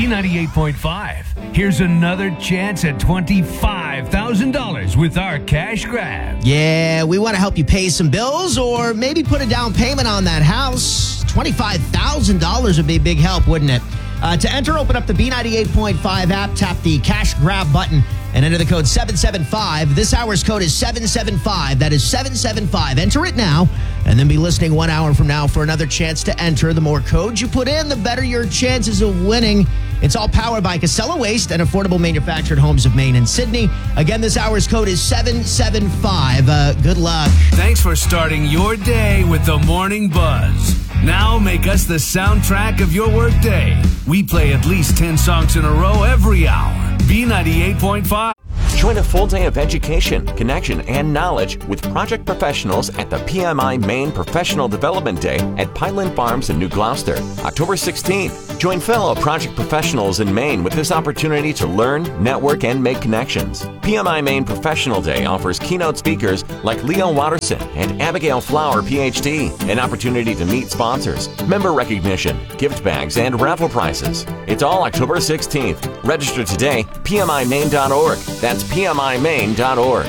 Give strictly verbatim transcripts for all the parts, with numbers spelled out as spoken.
B ninety-eight point five. Here's another chance at twenty-five thousand dollars with our cash grab. Yeah, we want to help you pay some bills or maybe put a down payment on that house. twenty-five thousand dollars would be a big help, wouldn't it? Uh, to enter, open up the B ninety-eight point five app, tap the cash grab button, and enter the code seven seven five. This hour's code is seven seven five. That is seven seven five. Enter it now, and then be listening one hour from now for another chance to enter. The more codes you put in, the better your chances of winning. It's all powered by Casella Waste and Affordable Manufactured Homes of Maine and Sydney. Again, this hour's code is seven seven five. Uh, good luck. Thanks for starting your day with the Morning Buzz. Now make us the soundtrack of your workday. We play at least ten songs in a row every hour. B ninety-eight point five. Join a full day of education, connection, and knowledge with project professionals at the P M I Maine Professional Development Day at Pineland Farms in New Gloucester, October sixteenth. Join fellow project professionals in Maine with this opportunity to learn, network, and make connections. P M I Maine Professional Day offers keynote speakers like Leo Watterson and Abigail Flower, P H D, an opportunity to meet sponsors, member recognition, gift bags, and raffle prizes. It's all October sixteenth. Register today, P M I Maine dot org. That's P M I Maine dot org.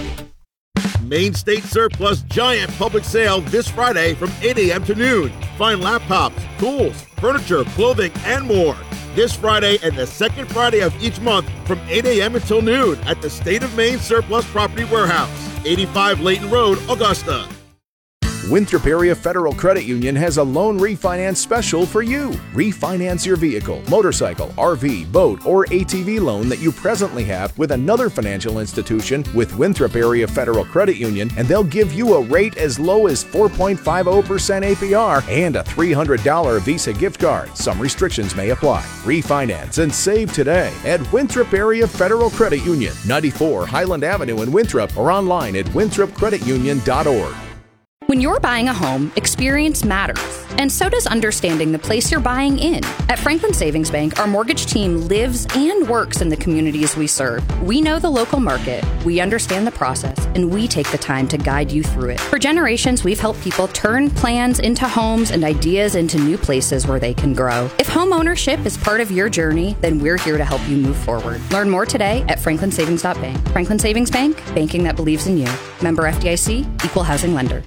Maine State Surplus Giant Public Sale this Friday from eight a.m. to noon. Find laptops, tools, furniture, clothing, and more. This Friday and the second Friday of each month from eight a.m. until noon at the State of Maine Surplus Property Warehouse, eighty-five Layton Road, Augusta. Winthrop Area Federal Credit Union has a loan refinance special for you. Refinance your vehicle, motorcycle, R V, boat, or A T V loan that you presently have with another financial institution with Winthrop Area Federal Credit Union, and they'll give you a rate as low as four point five zero percent A P R and a three hundred dollars Visa gift card. Some restrictions may apply. Refinance and save today at Winthrop Area Federal Credit Union, ninety-four Highland Avenue in Winthrop, or online at winthrop credit union dot org. When you're buying a home, experience matters, and so does understanding the place you're buying in. At Franklin Savings Bank, our mortgage team lives and works in the communities we serve. We know the local market, we understand the process, and we take the time to guide you through it. For generations, we've helped people turn plans into homes and ideas into new places where they can grow. If home ownership is part of your journey, then we're here to help you move forward. Learn more today at franklin savings dot bank. Franklin Savings Bank, banking that believes in you. Member F D I C, Equal Housing Lender.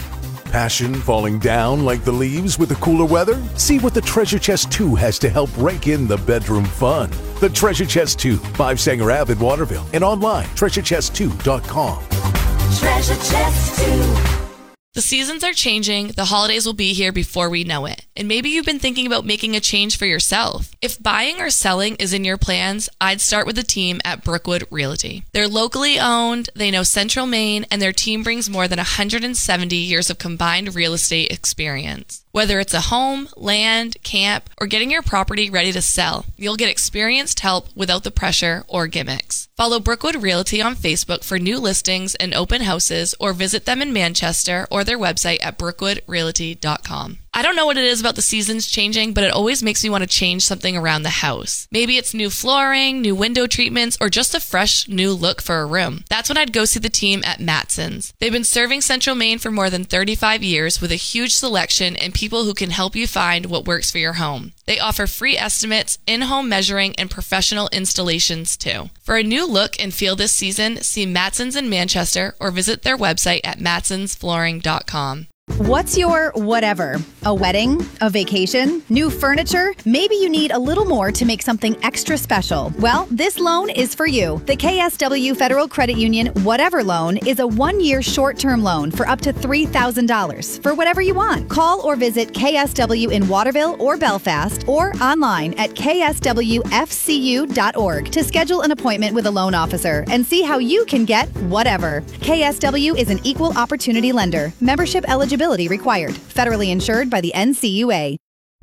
Passion falling down like the leaves with the cooler weather? See what the Treasure Chest two has to help rake in the bedroom fun. The Treasure Chest two, five Sanger Ave in Waterville, and online, treasure chest two dot com. Treasure Chest two. The seasons are changing, the holidays will be here before we know it, and maybe you've been thinking about making a change for yourself. If buying or selling is in your plans, I'd start with the team at Brookwood Realty. They're locally owned, they know Central Maine, and their team brings more than one hundred seventy years of combined real estate experience. Whether it's a home, land, camp, or getting your property ready to sell, you'll get experienced help without the pressure or gimmicks. Follow Brookwood Realty on Facebook for new listings and open houses, or visit them in Manchester or their website at brookwood realty dot com. I don't know what it is about the seasons changing, but it always makes me want to change something around the house. Maybe it's new flooring, new window treatments, or just a fresh new look for a room. That's when I'd go see the team at Matson's. They've been serving Central Maine for more than thirty-five years with a huge selection and people who can help you find what works for your home. They offer free estimates, in-home measuring, and professional installations too. For a new look and feel this season, see Matson's in Manchester or visit their website at matsons flooring dot com. What's your whatever? A wedding? A vacation? New furniture? Maybe you need a little more to make something extra special. Well, this loan is for you. The K S W Federal Credit Union Whatever Loan is a one-year short-term loan for up to three thousand dollars for whatever you want. Call or visit K S W in Waterville or Belfast or online at k s w f c u dot org to schedule an appointment with a loan officer and see how you can get whatever. K S W is an equal opportunity lender. Membership eligibility required. Federally insured by the N C U A.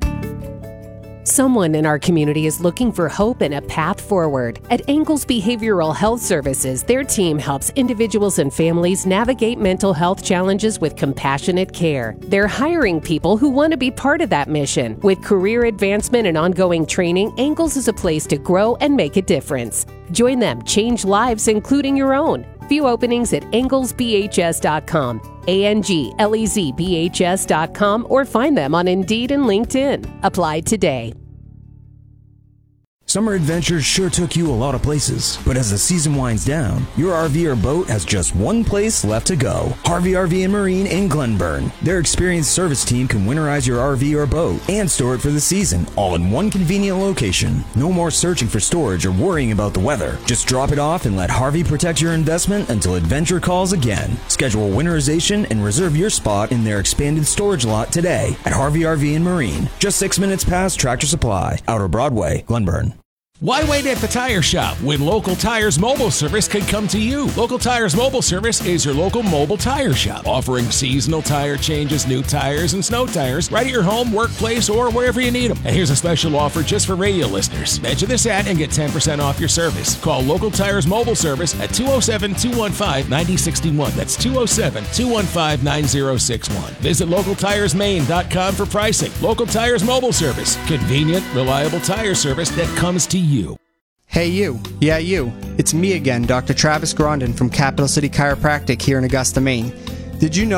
Someone in our community is looking for hope and a path forward. At Angles Behavioral Health Services, their team helps individuals and families navigate mental health challenges with compassionate care. They're hiring people who want to be part of that mission. With career advancement and ongoing training, Angles is a place to grow and make a difference. Join them, change lives, including your own. View openings at anglez b h s dot com, A N G L E Z B H S dot com, or find them on Indeed and LinkedIn. Apply today. Summer adventures sure took you a lot of places, but as the season winds down, your R V or boat has just one place left to go. Harvey R V and Marine in Glenburn. Their experienced service team can winterize your R V or boat and store it for the season, all in one convenient location. No more searching for storage or worrying about the weather. Just drop it off and let Harvey protect your investment until adventure calls again. Schedule winterization and reserve your spot in their expanded storage lot today at Harvey R V and Marine. Just six minutes past Tractor Supply, Outer Broadway, Glenburn. Why wait at the tire shop when Local Tires Mobile Service can come to you? Local Tires Mobile Service is your local mobile tire shop, offering seasonal tire changes, new tires, and snow tires right at your home, workplace, or wherever you need them. And here's a special offer just for radio listeners. Mention this ad and get ten percent off your service. Call Local Tires Mobile Service at two oh seven, two one five, nine oh six one. That's two oh seven, two one five, nine oh six one. Visit local tires maine dot com for pricing. Local Tires Mobile Service. Convenient, reliable tire service that comes to you. You. Hey you, yeah you, it's me again, Doctor Travis Grondin from Capital City Chiropractic here in Augusta, Maine. Did you know